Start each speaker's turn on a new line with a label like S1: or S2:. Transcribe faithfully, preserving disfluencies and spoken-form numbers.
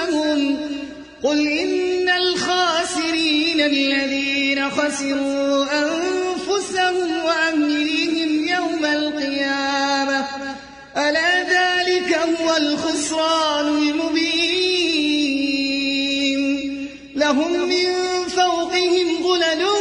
S1: أنفسهم قل إن الخاسرين الذين خسروا أنفسهم وأهليهم يوم القيامة ألا ذلك هو الخسران المبين لهم من فوقهم ظلل